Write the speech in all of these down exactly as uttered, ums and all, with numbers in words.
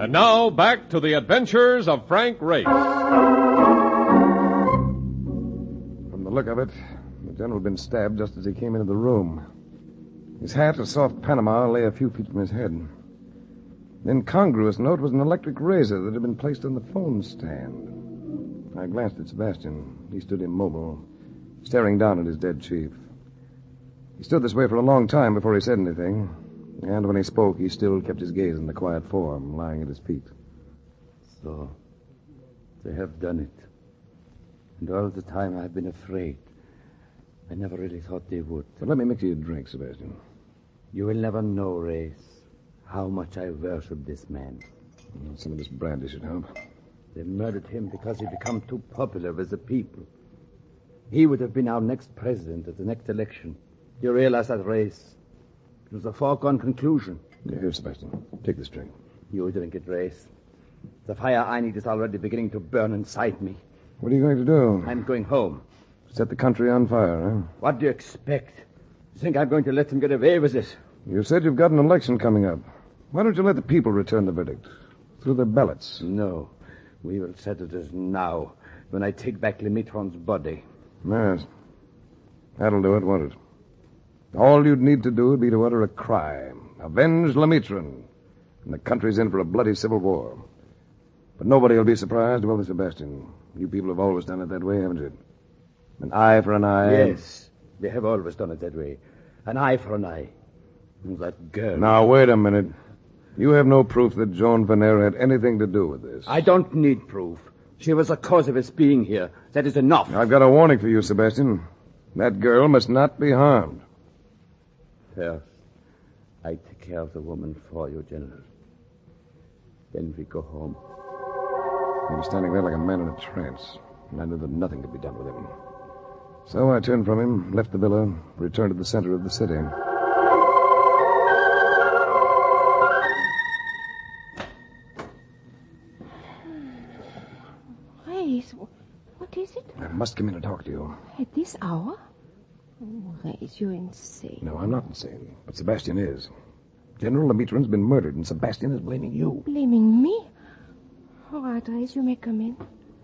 And now, back to the adventures of Frank Race. From the look of it, the general had been stabbed just as he came into the room. His hat, a soft Panama, lay a few feet from his head. The incongruous note was an electric razor that had been placed on the phone stand. I glanced at Sebastian. He stood immobile, staring down at his dead chief. He stood this way for a long time before he said anything, and when he spoke, he still kept his gaze on the quiet form lying at his feet. So, they have done it. And all the time I've been afraid. I never really thought they would. But let me mix you a drink, Sebastian. You will never know, Race, how much I worship this man. Well, some of this brandy should help. They murdered him because he became too popular with the people. He would have been our next president at the next election. You realize that, Race? It was a foregone conclusion. Yeah, here, Sebastian. Take this drink. You drink it, Race. The fire I need is already beginning to burn inside me. What are you going to do? I'm going home. Set the country on fire, huh? What do you expect? You think I'm going to let them get away with it? You said you've got an election coming up. Why don't you let the people return the verdict? Through their ballots. No. We will settle this now, when I take back Lemitron's body. Yes. That'll do it, won't it? All you'd need to do would be to utter a cry. Avenge Lemitron. And the country's in for a bloody civil war. But nobody will be surprised, will they, Sebastian? You people have always done it that way, haven't you? An eye for an eye. Yes, we have always done it that way. An eye for an eye. And that girl... Now, wait a minute. You have no proof that Joan Venner had anything to do with this. I don't need proof. She was the cause of his being here. That is enough. I've got a warning for you, Sebastian. That girl must not be harmed. First, I take care of the woman for you, General. Then we go home. He was standing there like a man in a trance, and I knew that nothing could be done with him. So I turned from him, left the villa, returned to the center of the city. Race, what is it? I must come in and talk to you. At this hour? Oh, Race, you're insane. No, I'm not insane, but Sebastian is. General Lemitron's been murdered, and Sebastian is blaming you. Blaming me? All right, Race, you may come in.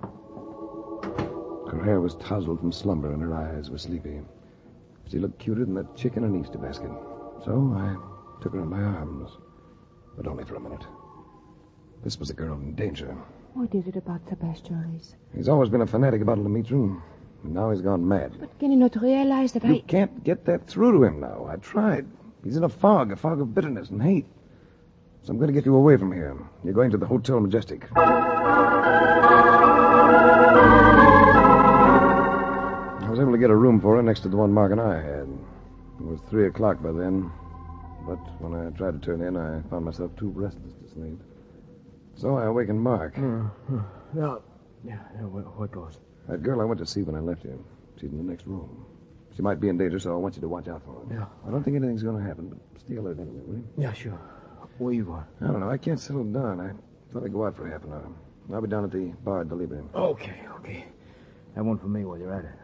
Her hair was tousled from slumber, and her eyes were sleepy. She looked cuter than that chick in an Easter basket. So I took her in my arms, but only for a minute. This was a girl in danger. What is it about Sebastian, Race? He's always been a fanatic about Lemitron, and now he's gone mad. But can you not realize that you I... You can't get that through to him now. I tried. He's in a fog, a fog of bitterness and hate. So I'm going to get you away from here. You're going to the Hotel Majestic. I was able to get a room for her next to the one Mark and I had. It was three o'clock by then. But when I tried to turn in, I found myself too restless to sleep. So I awakened Mark. Uh, uh, yeah, yeah, yeah, what goes? That girl I went to see when I left you. She's in the next room. She might be in danger, so I want you to watch out for her. Yeah. I don't think anything's going to happen, but stay alert anyway, will you? Yeah, sure. Where you going? I don't know. I can't settle down. I thought I'd go out for half an hour. I'll be down at the bar at the Libre. Okay, okay. Have one for me while you're at it.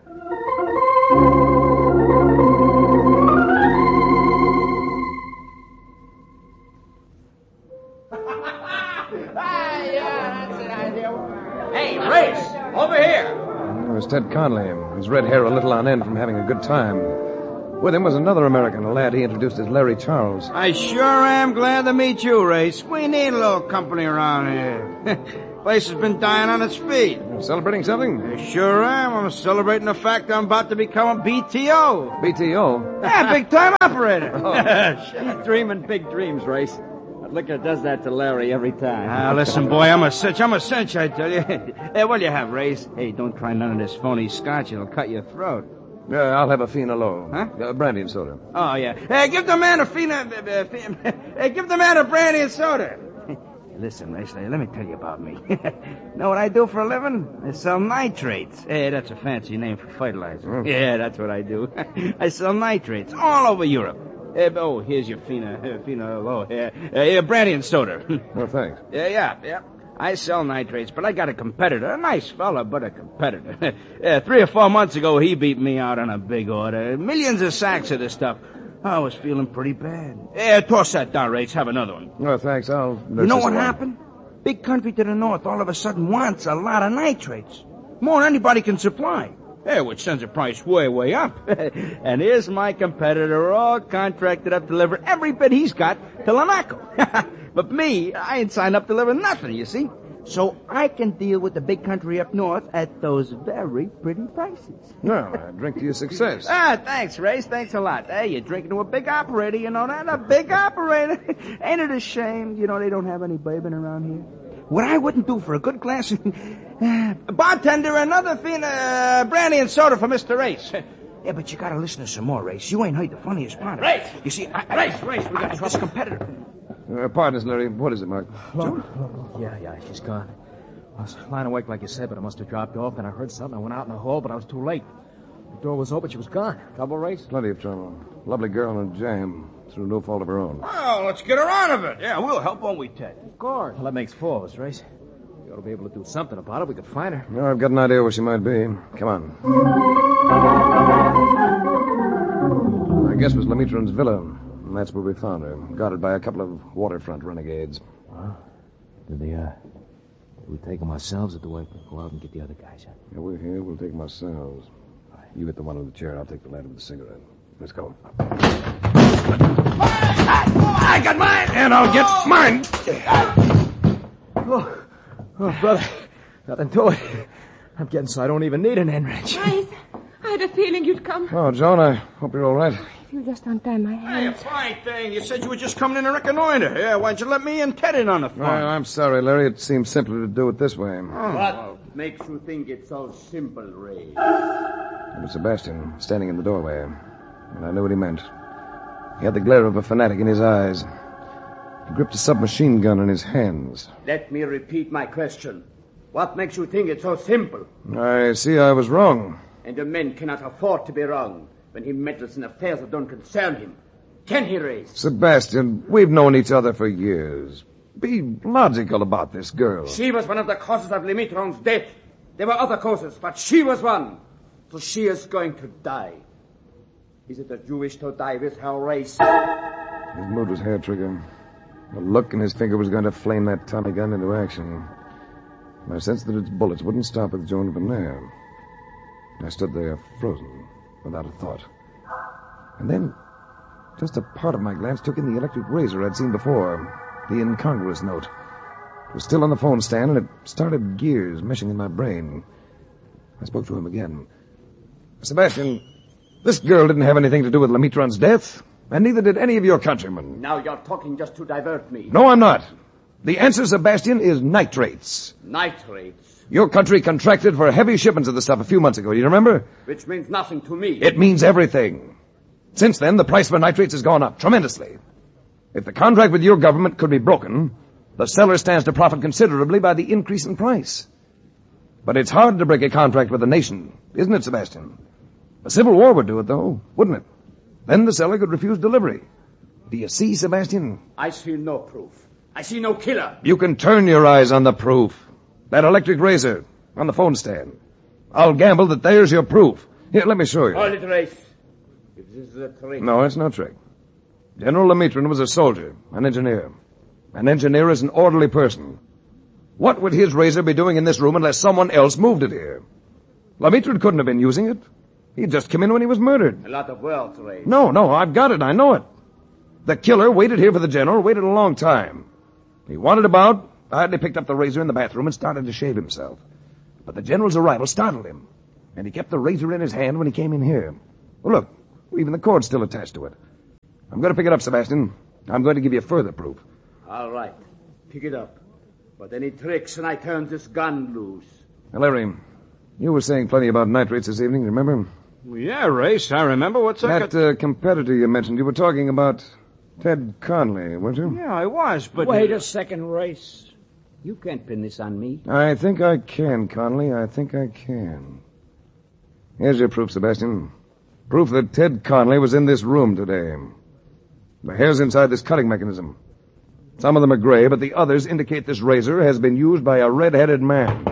Hey, Race! Over here! It was Ted Conley, his red hair a little on end from having a good time. With him was another American, a lad he introduced as Larry Charles. I sure am glad to meet you, Race. We need a little company around here. Place has been dying on its feet. You're celebrating something? I sure am. I'm celebrating the fact I'm about to become a B T O. B T O? Yeah, big-time operator. Oh. He's dreaming big dreams, Race. That liquor does that to Larry every time. Ah, listen, boy, I'm a cinch. I'm a cinch, I tell you. Hey, what'll you have, Race? Hey, don't try none of this phony scotch. It'll cut your throat. Yeah, I'll have a Fina Low. Huh? Uh, brandy and soda. Oh, yeah. Hey, give the man a Fina... Uh, uh, hey, give the man a brandy and soda. Listen, Race, let me tell you about me. Know what I do for a living? I sell nitrates. Hey, that's a fancy name for fertilizer. Mm. Yeah, that's what I do. I sell nitrates all over Europe. Uh, oh, here's your Fina, uh, Fina Low. Uh, uh, brandy and soda. Oh, thanks. Yeah, yeah, yeah. I sell nitrates, but I got a competitor. A nice fella, but a competitor. uh, three or four months ago, he beat me out on a big order. Millions of sacks of this stuff. I was feeling pretty bad. Yeah, toss that down, Race. Have another one. No, thanks. I'll... You know what happened? big country to the north all of a sudden wants a lot of nitrates. More than anybody can supply. Yeah, which sends the price way, way up. And here's my competitor all contracted up to deliver every bit he's got to Lanaco. But me, I ain't signed up to deliver nothing, you see. So I can deal with the big country up north at those very pretty prices. Well, I drink to your success. Ah, thanks, Race. Thanks a lot. Hey, you're drinking to a big operator, you know that? A big operator. Ain't it a shame, you know, they don't have any bourbon around here? What I wouldn't do for a good glass of... Bartender, another thin uh, brandy and soda for Mister Race. Yeah, but you gotta listen to some more, Race. You ain't heard the funniest part of it. Race! You see, I... I Race, Race, we got I, trouble. This competitor... Uh, pardon us, Larry. What is it, Mark? Yeah, yeah, she's gone. I was lying awake like you said, but I must have dropped off. Then I heard something. I went out in the hall, but I was too late. The door was open. She was gone. Trouble, Race? Plenty of trouble. Lovely girl in a jam. Through no fault of her own. Oh, let's get her out of it. Yeah, we'll help, won't we, Ted? Of course. Well, that makes four of us, Race. We ought to be able to do something about it. We could find her. No, I've got an idea where she might be. Come on. I guess it was Lemitron's villa. And that's where we found her, guarded by a couple of waterfront renegades. Well, did they, uh... Did we take them ourselves, or do I go out and get the other guys? Huh? Yeah, we're here. We'll take them ourselves. You get the one in the chair. I'll take the lad with the cigarette. Let's go. I got mine, and I'll get mine. Oh, oh, brother. Nothing to it. I'm getting so I don't even need an end wrench. Race, I had a feeling you'd come. Oh, Joan, I hope you're all right. If you'll just untie my Hey, a hands. fine thing. You said you were just coming in to reconnoiter. Yeah, why'd you let me and Ted in on the phone? Well, I'm sorry, Larry. It seems simpler to do it this way. What makes you think it's so simple, Ray? It was Sebastian, standing in the doorway. And I knew what he meant. He had the glare of a fanatic in his eyes. He gripped a submachine gun in his hands. Let me repeat my question. What makes you think it's so simple? I see I was wrong. And a man cannot afford to be wrong when he meddles in affairs that don't concern him. Can he, Ray? Sebastian, we've known each other for years. Be logical about this girl. She was one of the causes of Lemitron's death. There were other causes, but she was one. So she is going to die. Is it that you wish to die with her, Race? His mood was hair-trigger. The look in his finger was going to flame that Tommy gun into action. I sensed that its bullets wouldn't stop with Joan Benair. I stood there, frozen, without a thought. And then, just a part of my glance took in the electric razor I'd seen before, the incongruous note. It was still on the phone stand, and it started gears meshing in my brain. I spoke to him again. Sebastian, this girl didn't have anything to do with Lemitron's death, and neither did any of your countrymen. Now you're talking just to divert me. No, I'm not. The answer, Sebastian, is nitrates. Nitrates. Your country contracted for heavy shipments of the stuff a few months ago, you remember? Which means nothing to me. It means everything. Since then, the price for nitrates has gone up tremendously. If the contract with your government could be broken, the seller stands to profit considerably by the increase in price. But it's hard to break a contract with a nation, isn't it, Sebastian? A civil war would do it, though, wouldn't it? Then the seller could refuse delivery. Do you see, Sebastian? I see no proof. I see no killer. You can turn your eyes on the proof. That electric razor on the phone stand. I'll gamble that there's your proof. Here, let me show you. Hold it, Race. If this is a trick... No, it's no trick. General Lemitron was a soldier, an engineer. An engineer is an orderly person. What would his razor be doing in this room unless someone else moved it here? Lemitron couldn't have been using it. He'd just come in when he was murdered. A lot of words, Race. No, no, I've got it. I know it. The killer waited here for the general, waited a long time. He wandered about, hardly picked up the razor in the bathroom and started to shave himself. But the general's arrival startled him, and he kept the razor in his hand when he came in here. Well, look, even the cord's still attached to it. I'm going to pick it up, Sebastian. I'm going to give you further proof. All right. Pick it up. But any tricks and I turn this gun loose. Now, Larry, you were saying plenty about nitrates this evening, remember? Well, yeah, Race, I remember. What's that? That uh, competitor you mentioned, you were talking about Ted Conley, weren't you? Yeah, I was, but... Wait a second, Race. You can't pin this on me. I think I can, Conley. I think I can. Here's your proof, Sebastian. Proof that Ted Conley was in this room today. The hairs inside this cutting mechanism. Some of them are gray, but the others indicate this razor has been used by a red-headed man.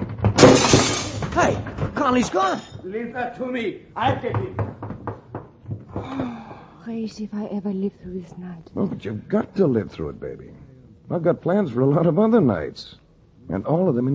Hey, Conley's gone. Leave that to me. I'll get him. Race, if I ever live through this night. Oh, but you've got to live through it, baby. I've got plans for a lot of other nights. And all of them in